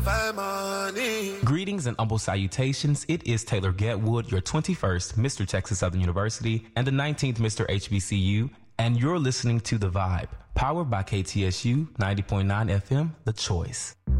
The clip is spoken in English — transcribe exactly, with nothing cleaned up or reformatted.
find money. Greetings and humble salutations. It is Taylor Getwood, your twenty-first Mister Texas Southern University and the nineteenth Mister H B C U, and you're listening to The Vibe, powered by K T S U ninety point nine F M, The Choice.